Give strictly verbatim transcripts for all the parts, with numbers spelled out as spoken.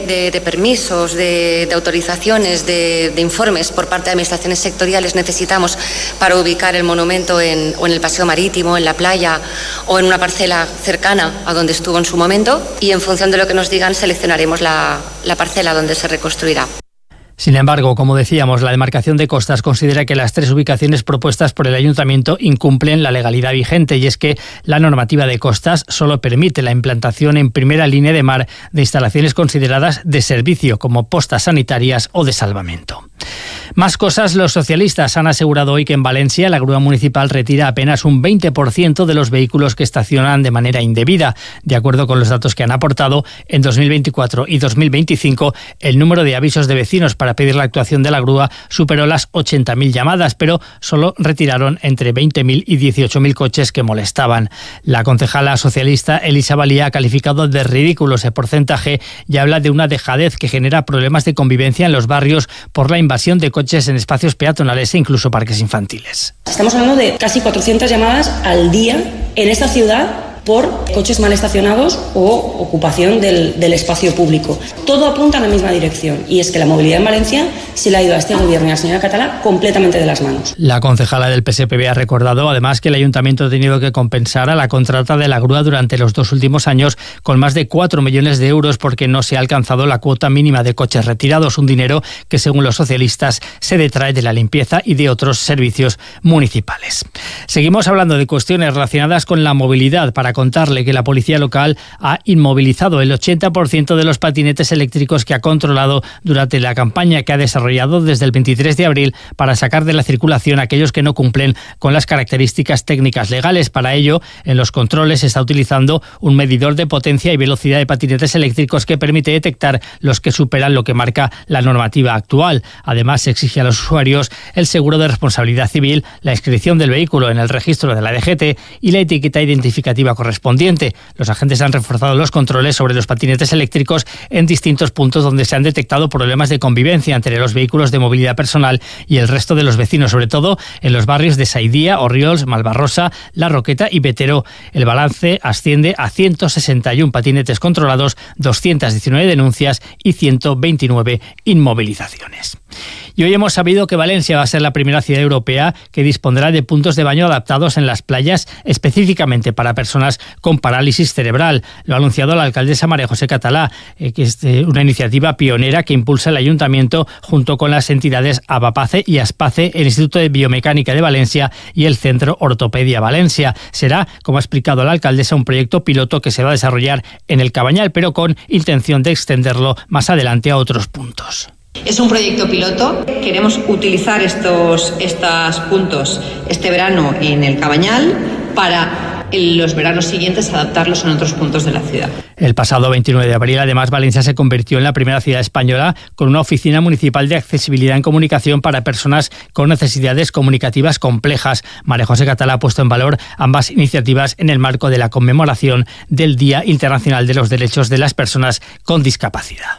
de, de permisos, de, de autorizaciones, de, de informes por parte de administraciones sectoriales necesitamos para ubicar el monumento en, o en el paseo marítimo, en la playa o en una parcela cercana a donde estuvo en su momento, y en función de lo que nos digan seleccionaremos la, la parcela donde se reconstruirá. Sin embargo, como decíamos, la demarcación de costas considera que las tres ubicaciones propuestas por el Ayuntamiento incumplen la legalidad vigente, y es que la normativa de costas solo permite la implantación en primera línea de mar de instalaciones consideradas de servicio, como postas sanitarias o de salvamento. Más cosas, los socialistas han asegurado hoy que en Valencia la grúa municipal retira apenas un veinte por ciento de los vehículos que estacionan de manera indebida. De acuerdo con los datos que han aportado, en dos mil veinticuatro y dos mil veinticinco el número de avisos de vecinos para pedir la actuación de la grúa superó las ochenta mil llamadas, pero solo retiraron entre veinte mil y dieciocho mil coches que molestaban. La concejala socialista Elisa Valía ha calificado de ridículo ese porcentaje y habla de una dejadez que genera problemas de convivencia en los barrios por la invasión de coches en espacios peatonales e incluso parques infantiles. Estamos hablando de casi cuatrocientas llamadas al día en esta ciudad por coches mal estacionados o ocupación del, del espacio público. Todo apunta en la misma dirección, y es que la movilidad en Valencia se le ha ido a este gobierno y a la señora Catalá completamente de las manos. La concejala del P S P B ha recordado además que el Ayuntamiento ha tenido que compensar a la contrata de la grúa durante los dos últimos años con más de cuatro millones de euros porque no se ha alcanzado la cuota mínima de coches retirados, un dinero que según los socialistas se detrae de la limpieza y de otros servicios municipales. Seguimos hablando de cuestiones relacionadas con la movilidad para contarle que la policía local ha inmovilizado el ochenta por ciento de los patinetes eléctricos que ha controlado durante la campaña que ha desarrollado desde el veintitrés de abril para sacar de la circulación a aquellos que no cumplen con las características técnicas legales. Para ello, en los controles se está utilizando un medidor de potencia y velocidad de patinetes eléctricos que permite detectar los que superan lo que marca la normativa actual. Además, se exige a los usuarios el seguro de responsabilidad civil, la inscripción del vehículo en el registro de la D G T y la etiqueta identificativa correspondiente. Los agentes han reforzado los controles sobre los patinetes eléctricos en distintos puntos donde se han detectado problemas de convivencia entre los vehículos de movilidad personal y el resto de los vecinos, sobre todo en los barrios de Saidía, Orriols, Malvarrosa, La Roqueta y Betero. El balance asciende a ciento sesenta y uno patinetes controlados, doscientas diecinueve denuncias y ciento veintinueve inmovilizaciones. Y hoy hemos sabido que Valencia va a ser la primera ciudad europea que dispondrá de puntos de baño adaptados en las playas específicamente para personas con parálisis cerebral. Lo ha anunciado la alcaldesa María José Catalá, eh, que es eh, una iniciativa pionera que impulsa el Ayuntamiento junto con las entidades Abapace y Aspace, el Instituto de Biomecánica de Valencia y el Centro Ortopedia Valencia. Será, como ha explicado la alcaldesa, un proyecto piloto que se va a desarrollar en el Cabañal, pero con intención de extenderlo más adelante a otros puntos. Es un proyecto piloto. Queremos utilizar estos, estos puntos este verano en el Cabañal para en los veranos siguientes adaptarlos en otros puntos de la ciudad. El pasado veintinueve de abril, además, Valencia se convirtió en la primera ciudad española con una oficina municipal de accesibilidad en comunicación para personas con necesidades comunicativas complejas. María José Catalá ha puesto en valor ambas iniciativas en el marco de la conmemoración del Día Internacional de los Derechos de las Personas con Discapacidad.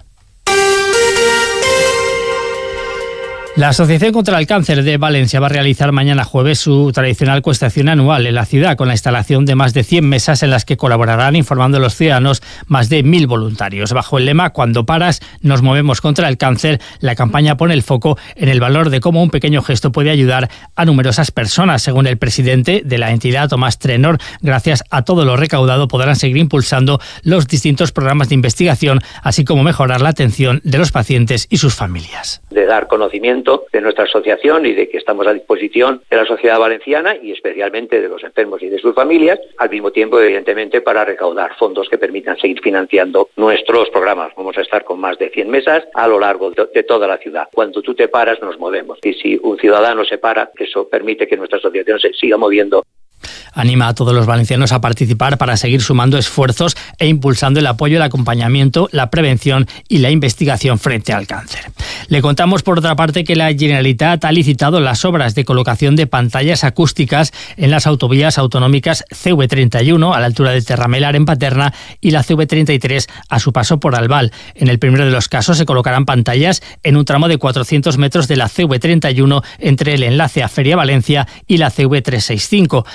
La Asociación contra el Cáncer de Valencia va a realizar mañana jueves su tradicional cuestación anual en la ciudad, con la instalación de más de cien mesas en las que colaborarán informando a los ciudadanos más de mil voluntarios. Bajo el lema "Cuando paras, nos movemos contra el cáncer", la campaña pone el foco en el valor de cómo un pequeño gesto puede ayudar a numerosas personas. Según el presidente de la entidad, Tomás Trenor, gracias a todo lo recaudado podrán seguir impulsando los distintos programas de investigación, así como mejorar la atención de los pacientes y sus familias. De dar conocimiento de nuestra asociación y de que estamos a disposición de la sociedad valenciana y especialmente de los enfermos y de sus familias, al mismo tiempo, evidentemente, para recaudar fondos que permitan seguir financiando nuestros programas. Vamos a estar con más de cien mesas a lo largo de toda la ciudad. Cuando tú te paras, nos movemos. Y si un ciudadano se para, eso permite que nuestra asociación se siga moviendo. Anima a todos los valencianos a participar para seguir sumando esfuerzos e impulsando el apoyo, el acompañamiento, la prevención y la investigación frente al cáncer. Le contamos, por otra parte, que la Generalitat ha licitado las obras de colocación de pantallas acústicas en las autovías autonómicas C V treinta y uno a la altura de Terramelar en Paterna y la C V treinta y tres a su paso por Albal. En el primero de los casos se colocarán pantallas en un tramo de cuatrocientos metros de la C V treinta y uno entre el enlace a Feria Valencia y la C V trescientos sesenta y cinco. La segunda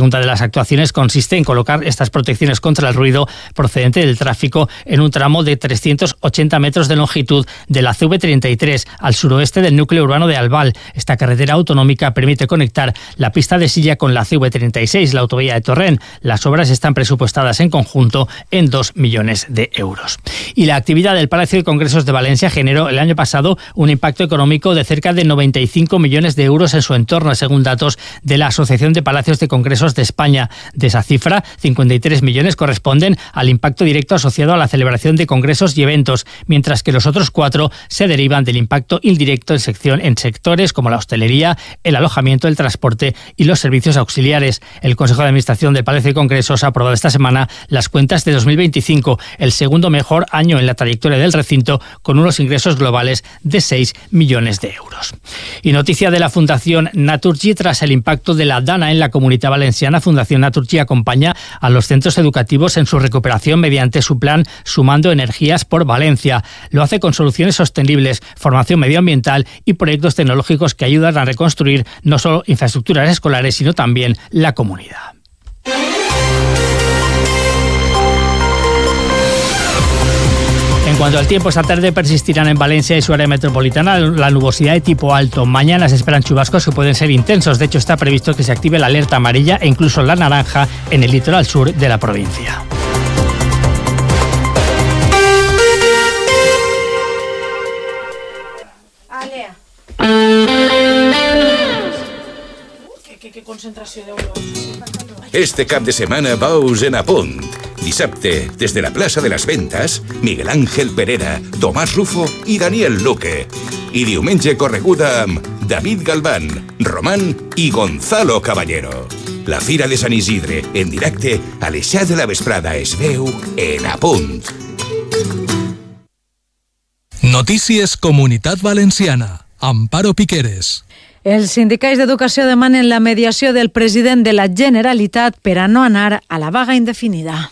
segunda de las actuaciones consiste en colocar estas protecciones contra el ruido procedente del tráfico en un tramo de trescientos ochenta metros de longitud de la C V treinta y tres al suroeste del núcleo urbano de Albal. Esta carretera autonómica permite conectar la pista de Silla con la C V treinta y seis, la autovía de Torrent. Las obras están presupuestadas en conjunto en dos millones de euros. Y la actividad del Palacio de Congresos de Valencia generó el año pasado un impacto económico de cerca de noventa y cinco millones de euros en su entorno, según datos de la Asociación de Palacios de Congresos de España. De esa cifra, cincuenta y tres millones corresponden al impacto directo asociado a la celebración de congresos y eventos, mientras que los otros cuatro se derivan del impacto indirecto en, sección, en sectores como la hostelería, el alojamiento, el transporte y los servicios auxiliares. El Consejo de Administración del Palacio de Congresos ha aprobado esta semana las cuentas de dos mil veinticinco, el segundo mejor año en la trayectoria del recinto, con unos ingresos globales de seis millones de euros. Y noticia de la Fundación Naturgy tras el impacto de la Dana en la Comunitat Valenciana. Fundación Naturgy acompaña a los centros educativos en su recuperación mediante su plan Sumando Energías por Valencia. Lo hace con soluciones sostenibles, formación medioambiental y proyectos tecnológicos que ayudan a reconstruir no solo infraestructuras escolares, sino también la comunidad. En cuanto al tiempo, esta tarde persistirán en Valencia y su área metropolitana la nubosidad de tipo alto. Mañana se esperan chubascos que pueden ser intensos. De hecho, está previsto que se active la alerta amarilla e incluso la naranja en el litoral sur de la provincia. Alea. Que, que concentració d'euros. Este cap de setmana veus en Apunt. Dissabte, des de la plaça de les Ventes, Miguel Ángel Perera, Tomàs Rufo i Daniel Luque. I diumenge correguda amb David Galván, Román i Gonzalo Caballero. La Fira de Sant Isidre, en directe, a les set de la vesprada es veu en Apunt. Notícies Comunitat Valenciana. Amparo Piqueres. Els sindicats d'educació demanen la mediació del president de la Generalitat per a no anar a la vaga indefinida.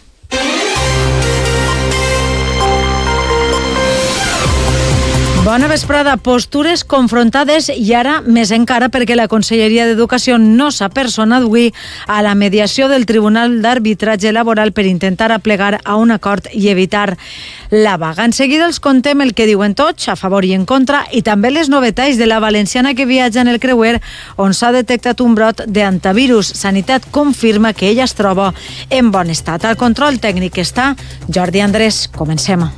Bona vesprada. Postures confrontades i ara més encara perquè la Conselleria d'Educació no s'ha personat avui a la mediació del Tribunal d'Arbitratge Laboral per intentar aplegar a un acord i evitar la vaga. En seguida els contem el que diuen tots, a favor i en contra, i també les novetats de la valenciana que viatja en el creuer on s'ha detectat un brot d'antivirus. Sanitat confirma que ella es troba en bon estat. Al control tècnic està Jordi Andrés. Comencem.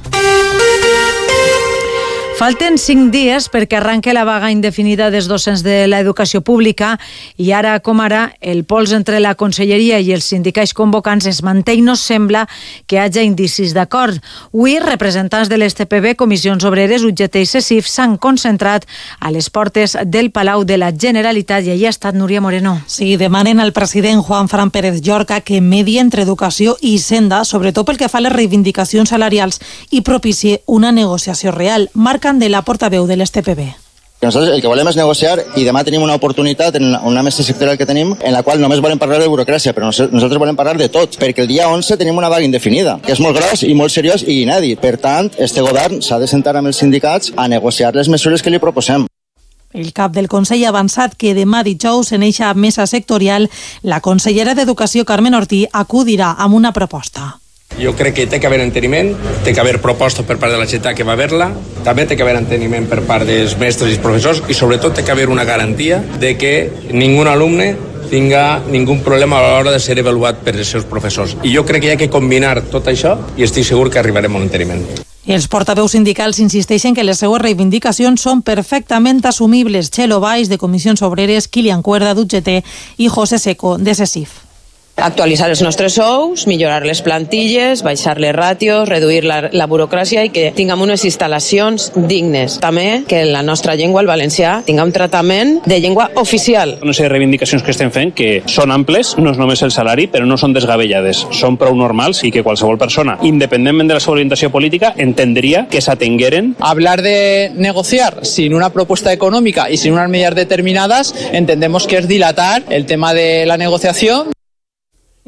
Falten cinc dies perquè arranque la vaga indefinida dels docents de l'educació pública i ara com ara el pols entre la Conselleria i els sindicats convocants es manté i no sembla que hi hagi indicis d'acord. Avui, representants de l'S T P B, Comissions Obreres, U G T i CESIF s'han concentrat a les portes del Palau de la Generalitat i allà ha estat Núria Moreno. Sí, demanen al president Juan Fran Pérez Llorca que medi entre educació i Hisenda, sobretot pel que fa a les reivindicacions salarials i propicie una negociació real. Marca de la portaveu de l'S T P B. Nosaltres el que volem és negociar i demà tenim una oportunitat en una mesa sectorial que tenim en la qual només volem parlar de burocràcia, però nosaltres volem parlar de tot, perquè el dia onze tenim una vaga indefinida, que és molt gros i molt seriós i inèdit. Per tant, este govern s'ha de sentar amb els sindicats a negociar les mesures que li proposem. El cap del Consell ha avançat que demà dijous en eixa mesa sectorial la consellera d'Educació Carmen Ortí acudirà amb una proposta. Jo crec que té que haver enteniment, té que haver proposta per part de la Generalitat que va haver-la, també té que haver enteniment per part dels mestres i els professors i sobretot té que haver una garantia de que ningú alumne tinga ningú problema a l'hora de ser avaluat per els seus professors. I jo crec que hi ha que combinar tot això i estic segur que arribarem a un enteniment. Els portaveus sindicals insisteixen que les seues reivindicacions són perfectament assumibles. Txelo Baix, de Comissions Obreres, Kilian Cuerda, d'U G T i José Seco, de CESIF. Actualitzar els nostres sous, millorar les plantilles, baixar les ràtios, reduir la, la burocràcia i que tinguem unes instal·lacions dignes. També que la nostra llengua, el valencià, tinga un tractament de llengua oficial. Una sèrie de reivindicacions que estem fent que són amples, no és només el salari, però no són desgavellades, són prou normals i que qualsevol persona, independentment de la seva orientació política, entendria que s'atengueren. Hablar de negociar sin una propuesta económica y sin unas medidas determinadas, entendemos que es dilatar el tema de la negociación.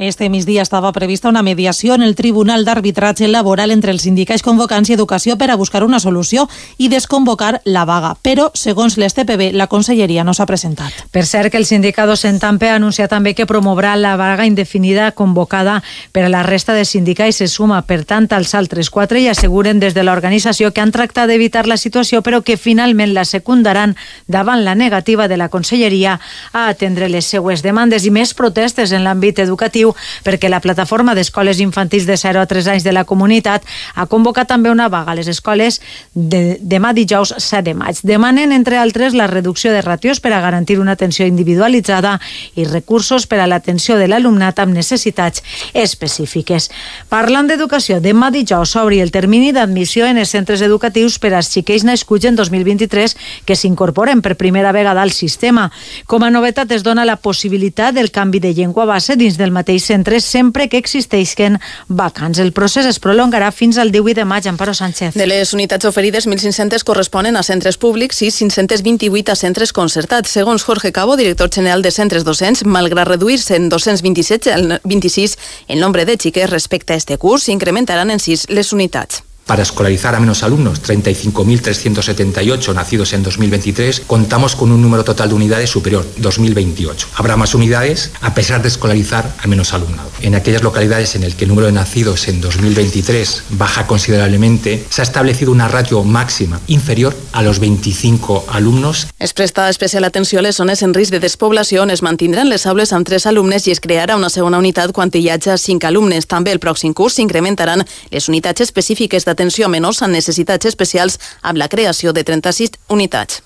Este migdia estava prevista una mediació en el Tribunal d'Arbitratge Laboral entre els sindicats convocants i Educació per a buscar una solució i desconvocar la vaga. Però, segons l'S T P B, la Conselleria no s'ha presentat. Per cert, que el sindicat docent Tampe ha anunciat també que promourà la vaga indefinida convocada per a la resta de sindicats i se suma, per tant, als altres quatre i asseguren des de l'organització que han tractat d'evitar la situació però que finalment la secundaran davant la negativa de la Conselleria a atendre les seues demandes i més protestes en l'àmbit educatiu perquè la plataforma d'escoles infantils de zero a tres anys de la comunitat ha convocat també una vaga a les escoles de demà dijous set de maig. Demanen, entre altres, la reducció de ràtios per a garantir una atenció individualitzada i recursos per a l'atenció de l'alumnat amb necessitats específiques. Parlant d'educació, demà dijous s'obri el termini d'admissió en els centres educatius per als xiquets nascuts en dos mil vint-i-tres que s'incorporen per primera vegada al sistema. Com a novetat es dona la possibilitat del canvi de llengua base dins del mateix centre sempre que existeixen vacants. El procés es prolongarà fins al divuit de maig. Amparo Sánchez. De les unitats oferides, mil cinc-cents corresponen a centres públics i cinc-cents vint-i-vuit a centres concertats. Segons Jorge Cabo, director general de centres docents, malgrat reduir-se en dos-cents vint-i-set, el vint-i-sis el nombre de xiques respecte a este curs, s'incrementaran en sis les unitats. Para escolarizar a menos alumnos, treinta y cinco mil trescientos setenta y ocho nacidos en dos mil veintitrés, contamos con un número total de unidades superior, dos mil veintiocho. Habrá más unidades a pesar de escolarizar a menos alumnado. En aquellas localidades en las que el número de nacidos en dos mil veintitrés baja considerablemente, se ha establecido una ratio máxima inferior a los veinticinco alumnos. Es presta especial atenció a les zones en risc de despoblació on es mantindran les aules amb tres alumnes i es crearà una segona unitat quan hi hagi cinc alumnes. També el pròxim curs s'incrementaran les unitats específiques d'atenció atenció a menors amb necessitats especials amb la creació de trenta-sis unitats.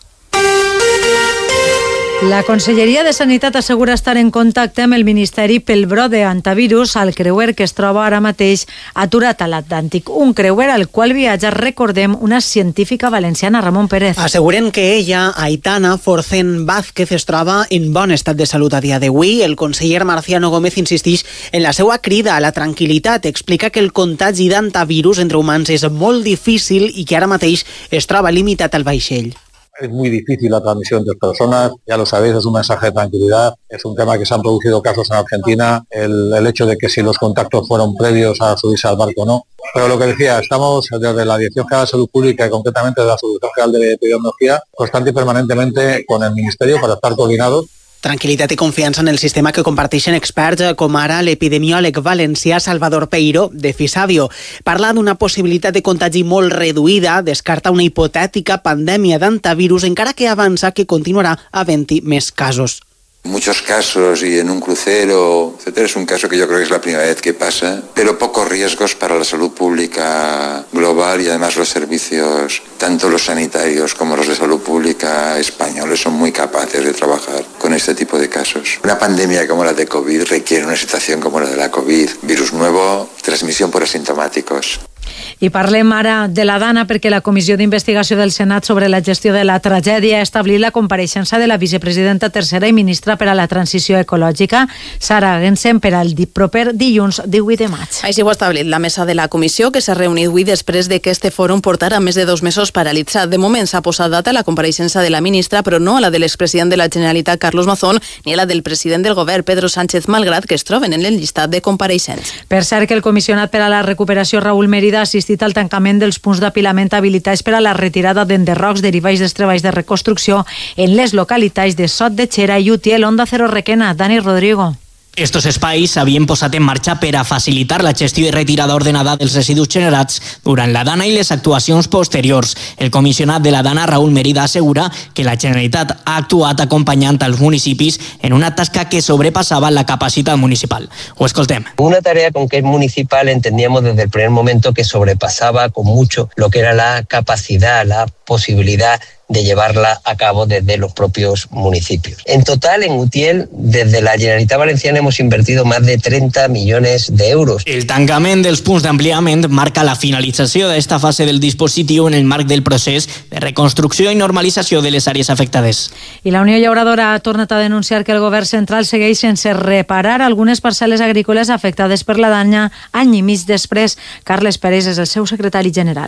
La Conselleria de Sanitat assegura estar en contacte amb el Ministeri pel brot d'antivirus al creuer que es troba ara mateix aturat a l'Atlàntic. Un creuer al qual viatja, recordem, una científica valenciana, Ramon Pérez. Asseguren que ella, Aitana Forcén Vázquez, es troba en bon estat de salut a dia d'avui. El conseller Marciano Gómez insisteix en la seva crida a la tranquil·litat. Explica que el contagi d'antivirus entre humans és molt difícil i que ara mateix es troba limitat al vaixell. Es muy difícil la transmisión entre personas, ya lo sabéis, es un mensaje de tranquilidad, es un tema que se han producido casos en Argentina, el, el hecho de que si los contactos fueron previos a subirse al barco o no. Pero lo que decía, estamos desde la Dirección General de Salud Pública y concretamente de la Subdirección General de Epidemiología, constante y permanentemente con el Ministerio para estar coordinados. Tranquil·litat i confiança en el sistema que comparteixen experts com ara l'epidemiòleg valencià Salvador Peiró de Fisavio. Parla d'una possibilitat de contagi molt reduïda, descarta una hipotètica pandèmia d'antivirus, encara que avança que continuarà havent-hi més casos. Muchos casos y en un crucero, etcétera. Es un caso que yo creo que es la primera vez que pasa, pero pocos riesgos para la salud pública global y además los servicios, tanto los sanitarios como los de salud pública españoles, son muy capaces de trabajar con este tipo de casos. Una pandemia como la de COVID requiere una situación como la de la COVID, virus nuevo, transmisión por asintomáticos. I parlem ara de la Dana perquè la Comissió d'Investigació del Senat sobre la gestió de la tragèdia ha establit la compareixença de la vicepresidenta tercera i ministra per a la transició ecològica, Sara Gensen, per al proper dilluns divuit de maig. Així ho ha establit la mesa de la comissió, que s'ha reunit avui després de que este fòrum portara més de dos mesos paralitzat. De moment s'ha posat data a la compareixença de la ministra, però no a la de l'expresident de la Generalitat, Carlos Mazón, ni a la del president del govern, Pedro Sánchez, malgrat que es troben en el llistat de compareixents. Per cert, que el comissionat per a la recuperació, Raül Mérida, ha assistit al tancament dels punts d'apilament habilitats per a la retirada d'enderrocs derivats dels treballs de reconstrucció en les localitats de Sot de Xera i Utiel. Onda Cero Requena, Dani Rodrigo. Estos espais s'havien posat en marxa per a facilitar la gestió i retirada ordenada dels residus generats durant la Dana i les actuacions posteriors. El comissionat de la Dana, Raül Mérida, assegura que la Generalitat ha actuat acompanyant als municipis en una tasca que sobrepassava la capacitat municipal. Ho escoltem. Una tarea con que es municipal entendíamos desde el primer momento que sobrepasaba con mucho lo que era la capacidad, la posibilidad de llevarla a cabo desde los propios municipios. En total, en Utiel, desde la Generalitat Valenciana hemos invertido más de treinta millones de euros. El tancament dels punts d'ampliament marca la finalització d'esta fase del dispositiu en el marc del procés de reconstrucció i normalització de les àrees afectades. I la Unió Llauradora ha tornat a denunciar que el govern central segueix sense reparar algunes parcel·les agrícoles afectades per la danya any i mig després. Carles Pérez és el seu secretari general.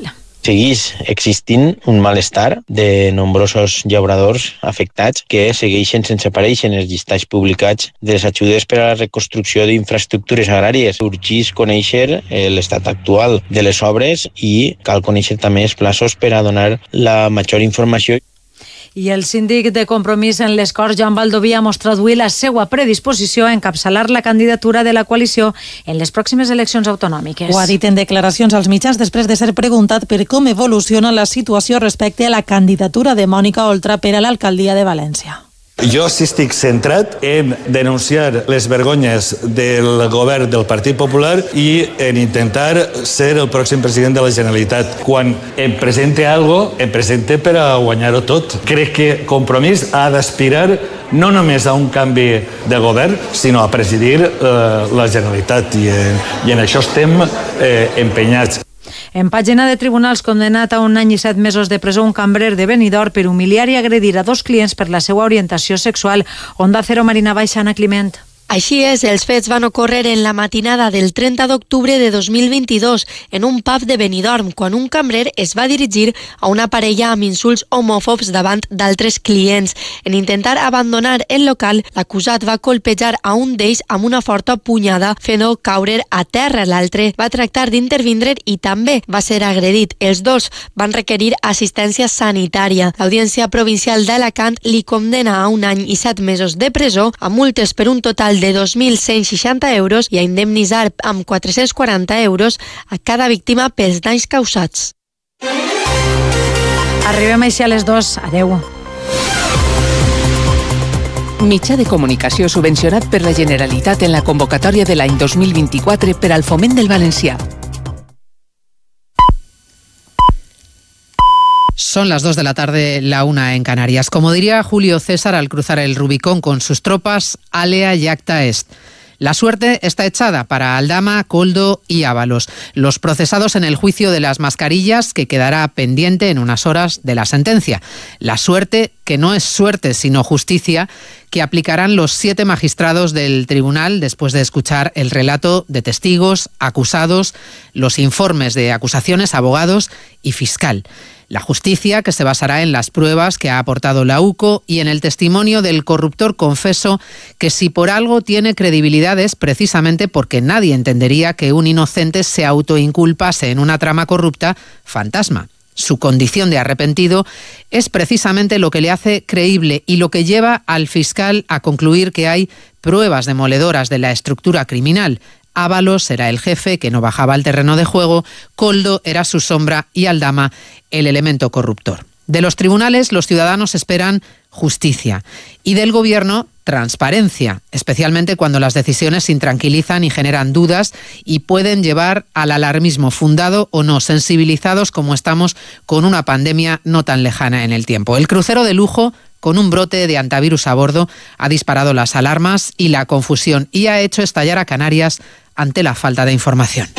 Segueix existint un malestar de nombrosos llauradors afectats que segueixen sense aparèixer en els llistats publicats de les ajudes per a la reconstrucció d'infraestructures agràries. Urgeix conèixer l'estat actual de les obres i cal conèixer també els plaços per a donar la major informació. I el síndic de Compromís en les Corts, Joan Baldoví, ha mostrat avui la seva predisposició a encapçalar la candidatura de la coalició en les pròximes eleccions autonòmiques. Ho ha dit en declaracions als mitjans després de ser preguntat per com evoluciona la situació respecte a la candidatura de Mònica Oltra per a l'alcaldia de València. Jo sí estic centrat en denunciar les vergonyes del govern del Partit Popular i en intentar ser el pròxim president de la Generalitat. Quan em presente algo, em presente per a guanyar-ho tot. Crec que Compromís ha d'aspirar no només a un canvi de govern, sinó a presidir eh, la Generalitat i, eh, i en això estem eh, empenyats. En pàgina de tribunals, condenat a un any i set mesos de presó un cambrer de Benidorm per humiliar i agredir a dos clients per la seva orientació sexual. Onda Cero, Marina Baixa, Ana Climent. Així és, els fets van ocórrer en la matinada del trenta d'octubre de dos mil vint-i-dos en un pub de Benidorm, quan un cambrer es va dirigir a una parella amb insults homòfobs davant d'altres clients. En intentar abandonar el local, l'acusat va colpejar a un d'ells amb una forta punyada, fent-lo caure a terra. L'altre va tractar d'intervindre i també va ser agredit. Els dos van requerir assistència sanitària. L'Audiència Provincial d'Alacant li condena a un any i set mesos de presó, a multes per un total de dos mil cent seixanta euros i a indemnitzar amb quatre-cents quaranta euros a cada víctima pels danys causats. Arribem així a les dues. Adeu. Mitjà de comunicació subvencionat per la Generalitat en la convocatòria de l'any dos mil vint-i-quatre per al foment del valencià. Son las dos de la tarde, la una en Canarias. Como diría Julio César al cruzar el Rubicón con sus tropas, alea iacta est. La suerte está echada para Aldama, Koldo y Ábalos, los procesados en el juicio de las mascarillas que quedará pendiente en unas horas de la sentencia. La suerte, que no es suerte sino justicia, que aplicarán los siete magistrados del tribunal después de escuchar el relato de testigos, acusados, los informes de acusaciones, abogados y fiscal. La justicia, que se basará en las pruebas que ha aportado la U C O y en el testimonio del corruptor confeso, que si por algo tiene credibilidad es precisamente porque nadie entendería que un inocente se autoinculpase en una trama corrupta fantasma. Su condición de arrepentido es precisamente lo que le hace creíble y lo que lleva al fiscal a concluir que hay pruebas demoledoras de la estructura criminal. Ábalos era el jefe que no bajaba al terreno de juego, Koldo era su sombra y Aldama el elemento corruptor. De los tribunales los ciudadanos esperan justicia y del gobierno transparencia, especialmente cuando las decisiones intranquilizan y generan dudas y pueden llevar al alarmismo fundado o no, sensibilizados como estamos con una pandemia no tan lejana en el tiempo. El crucero de lujo, con un brote de antivirus a bordo, ha disparado las alarmas y la confusión y ha hecho estallar a Canarias ante la falta de información.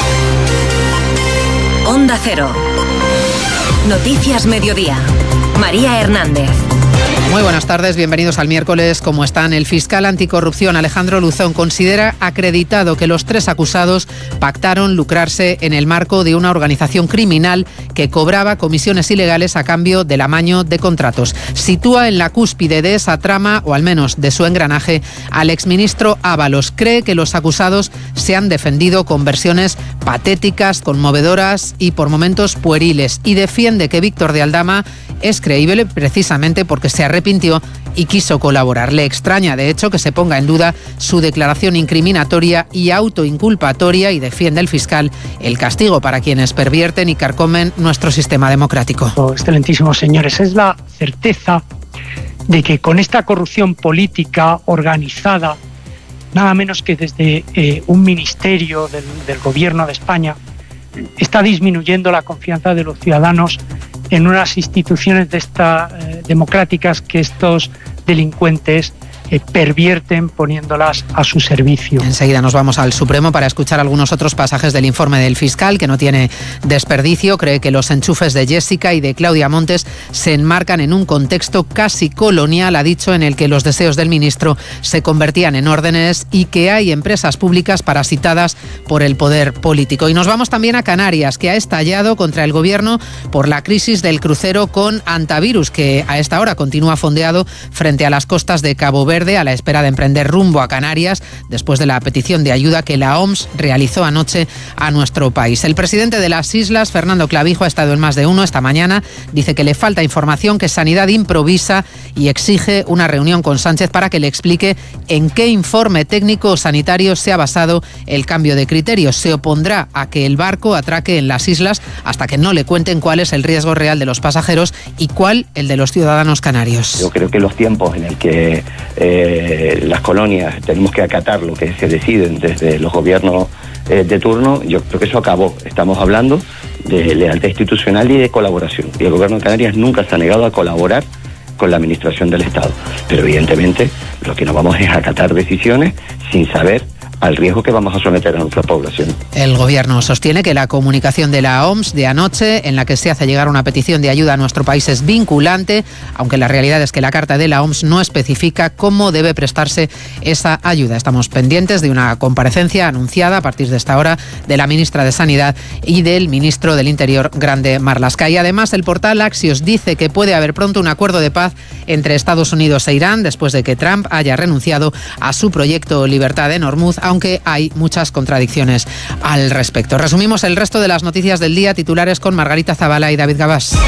Onda Cero. Noticias Mediodía. María Hernández. Muy buenas tardes, bienvenidos al miércoles. ¿Cómo están? El fiscal anticorrupción Alejandro Luzón considera acreditado que los tres acusados pactaron lucrarse en el marco de una organización criminal que cobraba comisiones ilegales a cambio del amaño de contratos. Sitúa en la cúspide de esa trama, o al menos de su engranaje, al exministro Ábalos. Cree que los acusados se han defendido con versiones patéticas, conmovedoras y por momentos pueriles, y defiende que Víctor de Aldama es creíble precisamente porque se arrepintió y quiso colaborar. Le extraña, de hecho, que se ponga en duda su declaración incriminatoria y autoinculpatoria, y defiende el fiscal el castigo para quienes pervierten y carcomen nuestro sistema democrático. Excelentísimos señores, es la certeza de que con esta corrupción política organizada, nada menos que desde eh, un ministerio del, del gobierno de España, está disminuyendo la confianza de los ciudadanos en unas instituciones de esta, eh, democráticas que estos delincuentes eh, pervierten poniéndolas a su servicio. Enseguida nos vamos al Supremo para escuchar algunos otros pasajes del informe del fiscal, que no tiene desperdicio. Cree que los enchufes de Jessica y de Claudia Montes se enmarcan en un contexto casi colonial, ha dicho, en el que los deseos del ministro se convertían en órdenes y que hay empresas públicas parasitadas por el poder político. Y nos vamos también a Canarias, que ha estallado contra el gobierno por la crisis del crucero con Antavirus, que a esta hora continúa fondeado frente a las costas de Cabo Verde, a la espera de emprender rumbo a Canarias, después de la petición de ayuda que la O M S realizó anoche a nuestro país. El presidente de las islas, Fernando Clavijo, ha estado en Más de Uno esta mañana. Dice que le falta información, que Sanidad improvisa y exige una reunión con Sánchez para que le explique en qué informe técnico o sanitario se ha basado el cambio de criterios. Se opondrá a que el barco atraque en las islas hasta que no le cuenten cuál es el riesgo real de los pasajeros y cuál el de los ciudadanos canarios. Yo creo que los tiempos en el que eh, las colonias tenemos que acatar lo que se deciden desde los gobiernos eh, de turno, yo creo que eso acabó. Estamos hablando de lealtad institucional y de colaboración. Y el gobierno de Canarias nunca se ha negado a colaborar con la administración del Estado. Pero evidentemente lo que no vamos es a acatar decisiones sin saber al riesgo que vamos a someter a nuestra población. El gobierno sostiene que la comunicación de la O M S de anoche, en la que se hace llegar una petición de ayuda a nuestro país, es vinculante, aunque la realidad es que la carta de la O M S no especifica cómo debe prestarse esa ayuda. Estamos pendientes de una comparecencia anunciada a partir de esta hora de la ministra de Sanidad y del ministro del Interior, Grande Marlaska. Y además el portal Axios dice que puede haber pronto un acuerdo de paz entre Estados Unidos e Irán después de que Trump haya renunciado a su proyecto Libertad en Hormuz, aunque hay muchas contradicciones al respecto. Resumimos el resto de las noticias del día, titulares con Margarita Zavala y David Gabás.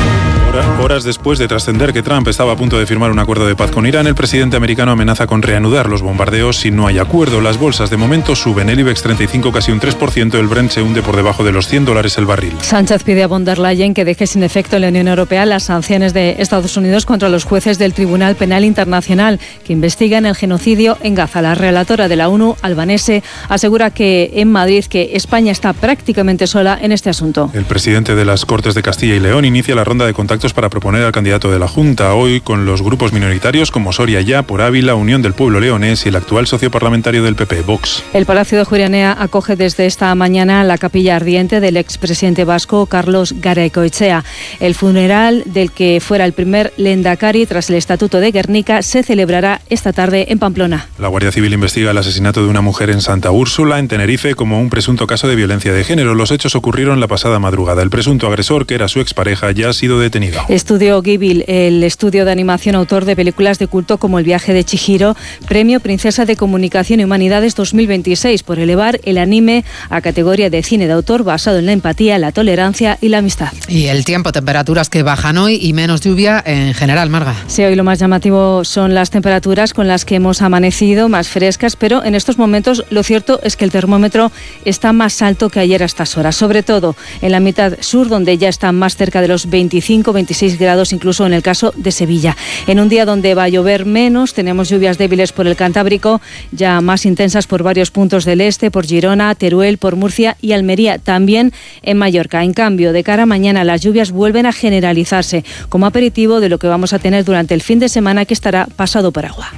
Horas después de trascender que Trump estaba a punto de firmar un acuerdo de paz con Irán, el presidente americano amenaza con reanudar los bombardeos si no hay acuerdo. Las bolsas de momento suben, el IBEX treinta y cinco casi un tres por ciento, el Brent se hunde por debajo de los cien dólares el barril. Sánchez pide a von der Leyen que deje sin efecto en la Unión Europea las sanciones de Estados Unidos contra los jueces del Tribunal Penal Internacional que investigan el genocidio en Gaza. La relatora de la ONU, Albanese, asegura que en Madrid que España está prácticamente sola en este asunto. El presidente de las Cortes de Castilla y León inicia la ronda de contactos para proponer al candidato de la Junta, hoy con los grupos minoritarios como Soria Ya, Por Ávila, Unión del Pueblo Leonés y el actual socio parlamentario del P P, Vox. El Palacio de Julianea acoge desde esta mañana la capilla ardiente del expresidente vasco Carlos Garaikoetxea. El funeral del que fuera el primer lehendakari tras el Estatuto de Guernica se celebrará esta tarde en Pamplona. La Guardia Civil investiga el asesinato de una mujer en Santa Úrsula, en Tenerife, como un presunto caso de violencia de género. Los hechos ocurrieron la pasada madrugada. El presunto agresor, que era su expareja, ya ha sido detenido. Estudio Ghibli, el estudio de animación autor de películas de culto como El viaje de Chihiro, premio Princesa de Comunicación y Humanidades dos mil veintiséis por elevar el anime a categoría de cine de autor basado en la empatía, la tolerancia y la amistad. Y el tiempo, temperaturas que bajan hoy y menos lluvia en general, Marga. Sí, hoy lo más llamativo son las temperaturas con las que hemos amanecido, más frescas, pero en estos momentos lo cierto es que el termómetro está más alto que ayer a estas horas, sobre todo en la mitad sur, donde ya está más cerca de los veinticinco, veintiséis grados, incluso en el caso de Sevilla. En un día donde va a llover menos, tenemos lluvias débiles por el Cantábrico, ya más intensas por varios puntos del este, por Girona, Teruel, por Murcia y Almería, también en Mallorca. En cambio, de cara a mañana, las lluvias vuelven a generalizarse como aperitivo de lo que vamos a tener durante el fin de semana, que estará pasado por agua.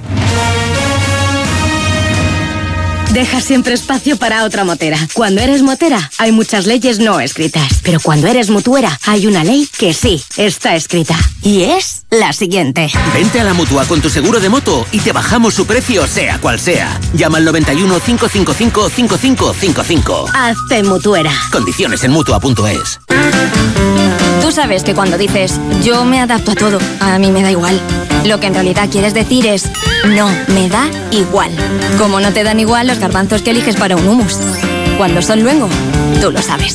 Deja siempre espacio para otra motera. Cuando eres motera, hay muchas leyes no escritas. Pero cuando eres mutuera, hay una ley que sí está escrita. Y es la siguiente. Vente a la Mutua con tu seguro de moto y te bajamos su precio, sea cual sea. Llama al noventa y uno, cinco cinco cinco, cinco cinco cinco cinco. Hazte mutuera. Condiciones en mutua punto es. Tú sabes que cuando dices, yo me adapto a todo, a mí me da igual. Lo que en realidad quieres decir es, no, me da igual. Como no te dan igual los garbanzos que eliges para un hummus. Cuando son luengo, tú lo sabes.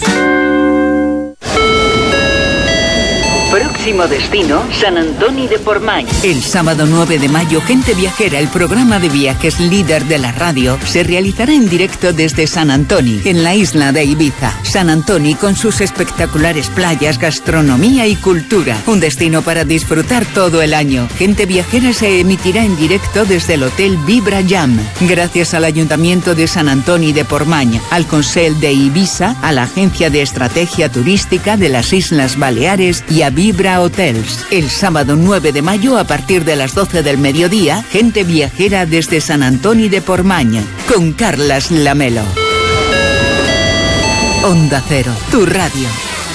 Próximo destino, San Antoni de Portmany. El sábado nueve de mayo, Gente Viajera, el programa de viajes líder de la radio, se realizará en directo desde San Antoni, en la isla de Ibiza. San Antoni con sus espectaculares playas, gastronomía y cultura. Un destino para disfrutar todo el año. Gente Viajera se emitirá en directo desde el Hotel Vibra Jam. Gracias al Ayuntamiento de San Antoni de Portmany, al Consell de Ibiza, a la Agencia de Estrategia Turística de las Islas Baleares y a Vibra Hotels. El sábado nueve de mayo, a partir de las doce del mediodía, gente viajera desde San Antoni de Portmany, con Carlas Lamelo. Onda Cero, tu radio.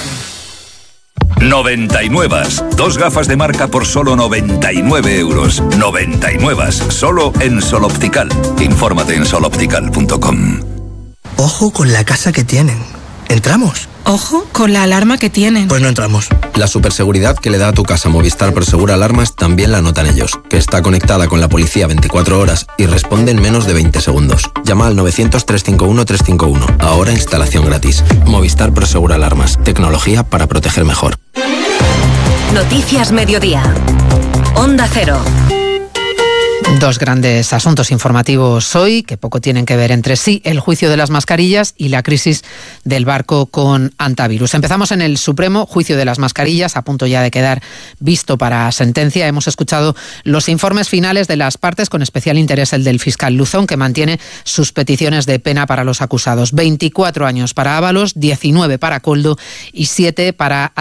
noventa y nueve. Dos gafas de marca por solo noventa y nueve euros. noventa y nueve. Solo en Sol Optical. Infórmate en sol optical punto com. Ojo con la casa que tienen. ¿Entramos? Ojo con la alarma que tienen. Pues no entramos. La superseguridad que le da a tu casa Movistar Prosegur Alarmas también la notan ellos, que está conectada con la policía veinticuatro horas y responde en menos de veinte segundos. Llama al novecientos, trescientos cincuenta y uno, trescientos cincuenta y uno. Ahora instalación gratis. Movistar Prosegur Alarmas. Tecnología para proteger mejor. Noticias Mediodía. Onda Cero. Dos grandes asuntos informativos hoy, que poco tienen que ver entre sí: el juicio de las mascarillas y la crisis del barco con Antavirus. Empezamos en el Supremo, juicio de las mascarillas, a punto ya de quedar visto para sentencia. Hemos escuchado los informes finales de las partes, con especial interés el del fiscal Luzón, que mantiene sus peticiones de pena para los acusados. veinticuatro años para Ábalos, diecinueve para Koldo y siete para